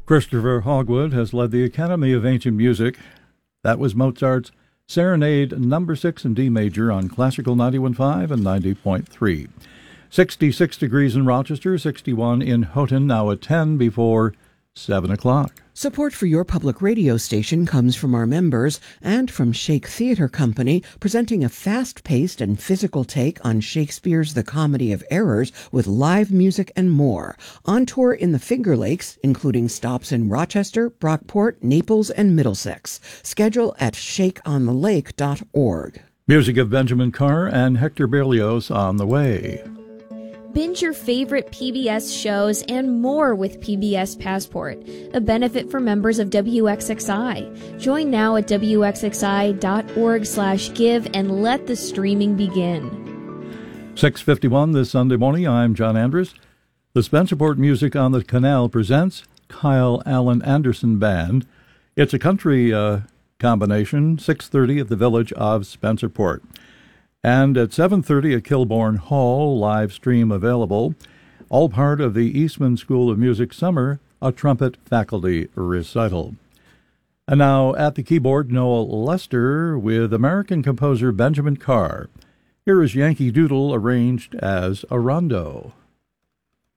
Christopher Hogwood has led the Academy of Ancient Music. That was Mozart's Serenade No. 6 in D major on Classical 91.5 and 90.3. 66 degrees in Rochester, 61 in Houghton, now at 10 before 7 o'clock. Support for your public radio station comes from our members and from Shake Theatre Company, presenting a fast-paced and physical take on Shakespeare's The Comedy of Errors with live music and more. On tour in the Finger Lakes, including stops in Rochester, Brockport, Naples, and Middlesex. Schedule at shakeonthelake.org. Music of Benjamin Carr and Hector Berlioz on the way. Binge your favorite PBS shows and more with PBS Passport, a benefit for members of WXXI. Join now at wxxi.org/give and let the streaming begin. 6:51 this Sunday morning. I'm John Andrus. The Spencerport Music on the Canal presents Kyle Allen Anderson Band. It's a country combination, 6:30 at the Village of Spencerport. And at 7:30 at Kilbourne Hall, live stream available. All part of the Eastman School of Music Summer, a trumpet faculty recital. And now at the keyboard, Noel Lester with American composer Benjamin Carr. Here is Yankee Doodle arranged as a rondo.